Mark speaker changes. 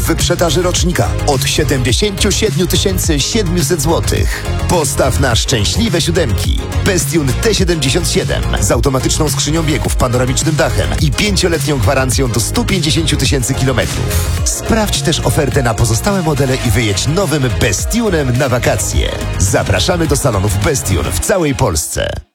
Speaker 1: wyprzedaży rocznika od 77 700 zł. Postaw na szczęśliwe siódemki. Bestune T77 z automatyczną skrzynią biegów, panoramicznym dachem i 5-letnią gwarancją do 150 000 kilometrów. Sprawdź też ofertę na pozostałe modele i wyjedź nowym Bestunem na wakacje. Zapraszamy do salonów Bestune w całej Polsce.